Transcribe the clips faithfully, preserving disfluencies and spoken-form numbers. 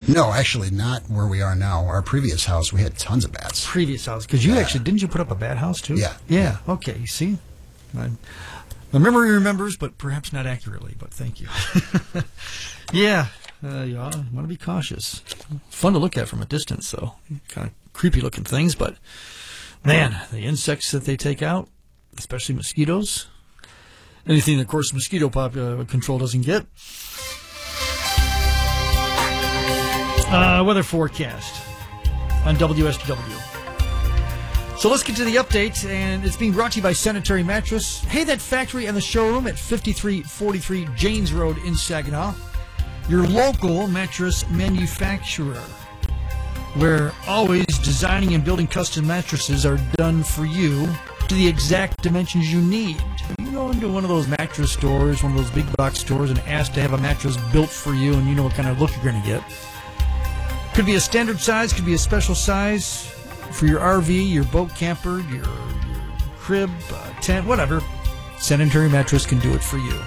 No, actually, not where we are now. Our previous house, we had tons of bats. Previous house, because you Yeah. actually didn't you put up a bat house too? Yeah. Yeah. Okay. You see, my, my memory remembers, but perhaps not accurately. But thank you. yeah. Uh, you want to be cautious. Fun to look at from a distance, though. Kind of creepy looking things, but man, the insects that they take out, especially mosquitoes, anything that, of course, mosquito pop, uh, control doesn't get. Uh, weather forecast on W S T W. So let's get to the update, and it's being brought to you by Sanitary Mattress. Hey, that factory and the showroom at fifty-three forty-three Janes Road in Saginaw. Your local mattress manufacturer, where always designing and building custom mattresses are done for you to the exact dimensions you need. You go into one of those mattress stores, one of those big box stores, and ask to have a mattress built for you, and you know what kind of look you're going to get. Could be a standard size, could be a special size for your R V, your boat camper, your, your crib, uh, tent, whatever. Sanitary Mattress can do it for you.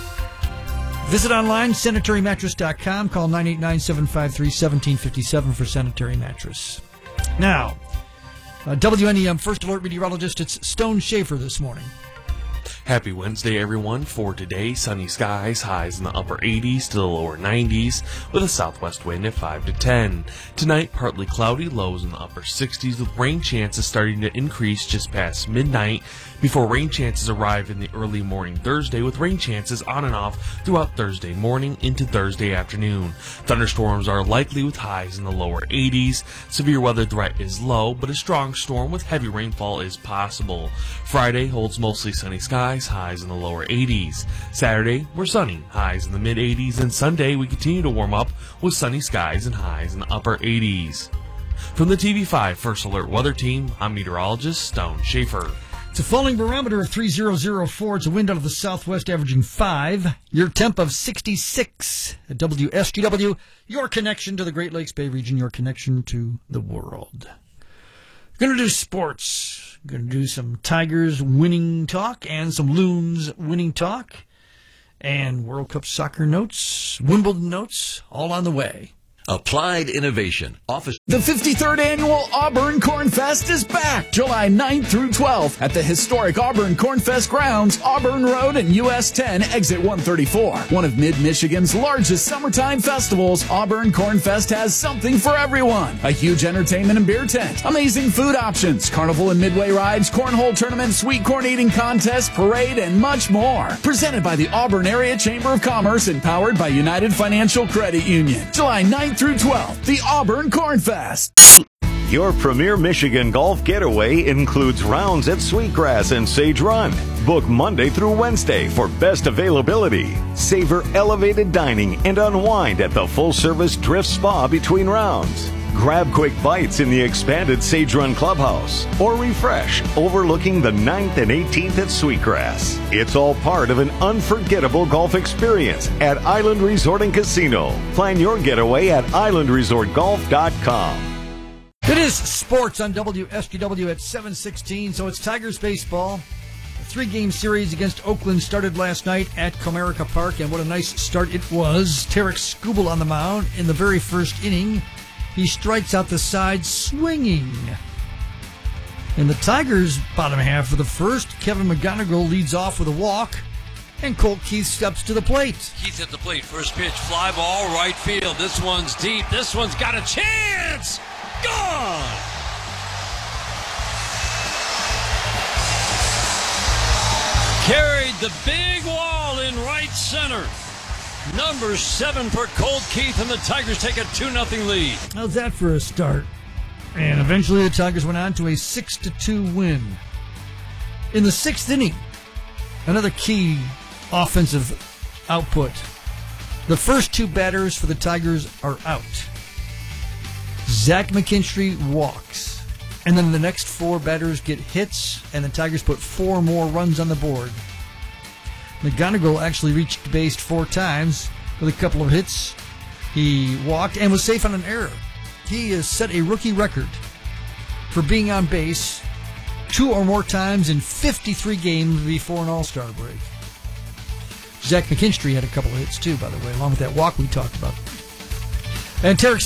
Visit online, sanitary mattress dot com. Call nine eight nine, seven five three, one seven five seven for Sanitary Mattress. Now, uh, W N E M First Alert meteorologist, it's Stone Schaefer this morning. Happy Wednesday, everyone. For today, sunny skies, highs in the upper eighties to the lower nineties, with a southwest wind at five to ten. Tonight, partly cloudy, lows in the upper sixties, with rain chances starting to increase just past midnight, before rain chances arrive in the early morning Thursday, with rain chances on and off throughout Thursday morning into Thursday afternoon. Thunderstorms are likely with highs in the lower eighties. Severe weather threat is low, but a strong storm with heavy rainfall is possible. Friday holds mostly sunny skies, highs in the lower eighties. Saturday, we're sunny, highs in the mid eighties, and Sunday we continue to warm up with sunny skies and highs in the upper eighties. From the T V five First Alert Weather Team, I'm meteorologist Stone Schaefer. It's a falling barometer of three thousand four. It's a wind out of the southwest averaging five. Your temp of sixty-six at W S T W. Your connection to the Great Lakes Bay region. Your connection to the world. Going to do sports. Going to do some Tigers winning talk and some Loons winning talk. And World Cup soccer notes, Wimbledon notes, all on the way. Applied Innovation Office. The fifty-third Annual Auburn Corn Fest is back July ninth through twelfth at the historic Auburn Corn Fest grounds, Auburn Road and U S ten, exit one thirty-four. One of Mid-Michigan's largest summertime festivals, Auburn Corn Fest has something for everyone. A huge entertainment and beer tent, amazing food options, carnival and midway rides, cornhole tournament, sweet corn eating contest, parade, and much more. Presented by the Auburn Area Chamber of Commerce and powered by United Financial Credit Union. July ninth through twelfth, the Auburn Corn Fest. Your premier Michigan golf getaway includes rounds at Sweetgrass and Sage Run. Book Monday through Wednesday for best availability. Savor elevated dining and unwind at the full-service Drift Spa between rounds. Grab quick bites in the expanded Sage Run Clubhouse, or refresh overlooking the ninth and eighteenth at Sweetgrass. It's all part of an unforgettable golf experience at Island Resort and Casino. Plan your getaway at island resort golf dot com. It is sports on W S T W at seven sixteen, so it's Tigers baseball. A three-game series against Oakland started last night at Comerica Park, and what a nice start it was. Tarek Skubal on the mound in the very first inning. He strikes out the side swinging. In the Tigers' bottom half of the first, Kevin McGonigal leads off with a walk, and Colt Keith steps to the plate. Keith at the plate, first pitch, fly ball, right field. This one's deep. This one's got a chance. Gone. Carried the big wall in right center. Number seven for Colt Keith, and the Tigers take a two nothing lead. How's that for a start? And eventually the Tigers went on to a six to two win. In the sixth inning, another key offensive output. The first two batters for the Tigers are out. Zach McKinstry walks. And then the next four batters get hits, and the Tigers put four more runs on the board. McGonigal actually reached base four times with a couple of hits. He walked and was safe on an error. He has set a rookie record for being on base two or more times in fifty-three games before an All-Star break. Zach McKinstry had a couple of hits too, by the way, along with that walk we talked about. And Tarek